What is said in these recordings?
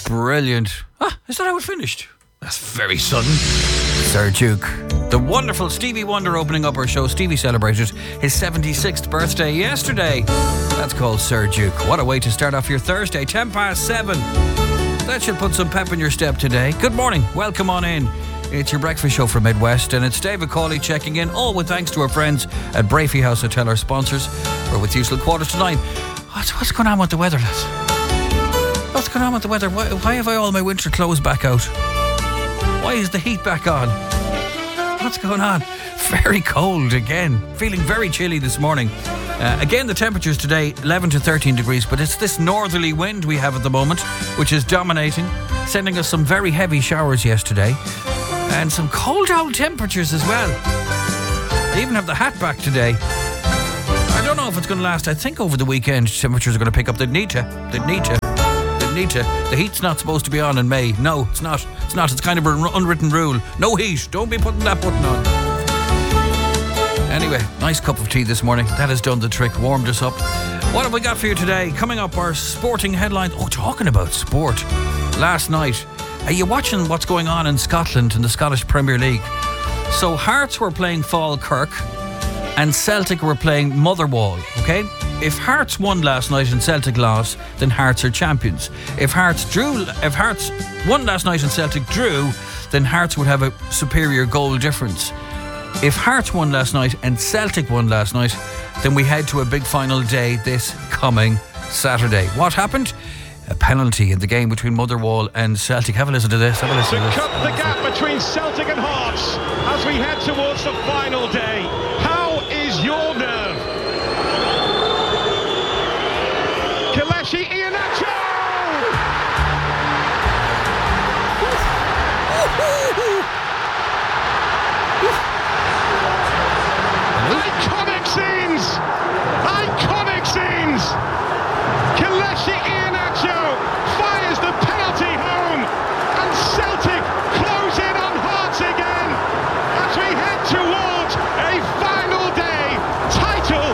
Brilliant. Is that how it finished? That's very sudden. Sir Duke. The wonderful Stevie Wonder opening up our show. Stevie celebrated his 76th birthday yesterday. That's called Sir Duke. What a way to start off your Thursday. 7:10. That should put some pep in your step today. Good morning. Welcome on in. It's your breakfast show from Midwest, and it's David Cawley checking in, all with thanks to our friends at Brafey House Hotel, our sponsors. We're with you till 8:45. What's going on with the weather, lads? What's going on with the weather? Why have I all my winter clothes back out? Why is the heat back on? What's going on? Very cold again. Feeling very chilly this morning. Again, the temperatures today, 11 to 13 degrees, but it's this northerly wind we have at the moment, which is dominating, sending us some very heavy showers yesterday. And some cold old temperatures as well. I even have the hat back today. I don't know if it's going to last. I think over the weekend temperatures are going to pick up. They'd need to. The heat's not supposed to be on in May. No, it's not. It's kind of an unwritten rule. No heat. Don't be putting that button on. Anyway, nice cup of tea this morning. That has done the trick. Warmed us up. What have we got for you today? Coming up, our sporting headlines. Oh, talking about sport. Last night, are you watching what's going on in Scotland in the Scottish Premier League? So Hearts were playing Falkirk and Celtic were playing Motherwell, okay? If Hearts won last night and Celtic lost, then Hearts are champions. If Hearts won last night and Celtic drew, then Hearts would have a superior goal difference. If Hearts won last night and Celtic won last night, then we head to a big final day this coming Saturday. What happened? A penalty in the game between Motherwell and Celtic. Have a listen to this. To cut the gap between Celtic and Hearts as we head towards the final day. How is your nerve? Kelechi Iheanacho! Iconic scenes! Kelechi Iheanacho fires the penalty home, and Celtic close in on Hearts again as we head towards a final day title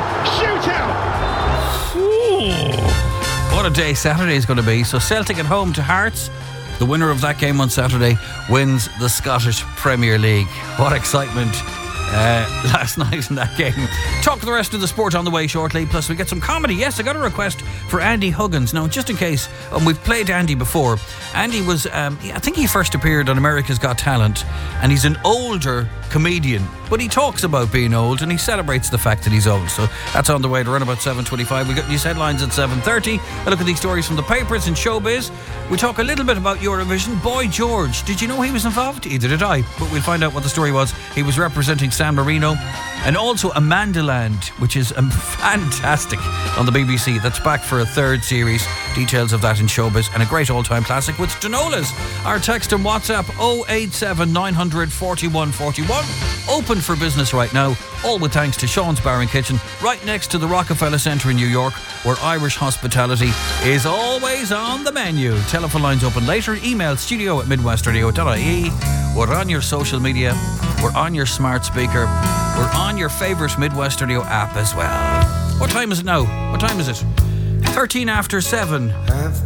shootout. What a day Saturday is going to be. So Celtic at home to Hearts. The winner of that game on Saturday wins the Scottish Premier League. What excitement last night in that game. Talk the rest of the sport on the way shortly. Plus we get some comedy. Yes, I got a request for Andy Huggins. Now, just in case, we've played Andy before. Andy was, I think he first appeared on America's Got Talent, and he's an older comedian, but he talks about being old and he celebrates the fact that he's old. So that's on the way to run about 7:25. We got news headlines at 7:30. A look at these stories from the papers and showbiz. We talk a little bit about Eurovision. Boy George, did you know he was involved? Either did I, but we'll find out what the story was. He was representing San Marino. And also Amandaland, which is fantastic on the BBC. That's back for a third series. Details of that in showbiz, and a great all-time classic with Danolas. Our text and WhatsApp 087 900 4141. Open for business right now, all with thanks to Sean's Bar and Kitchen, right next to the Rockefeller Centre in New York, where Irish hospitality is always on the menu. Telephone lines open later. Email studio@midwestradio.ie. We're on your social media. We're on your smart speaker. We're on your favourite Midwest Radio app as well. What time is it now? What time is it? 13 after 7.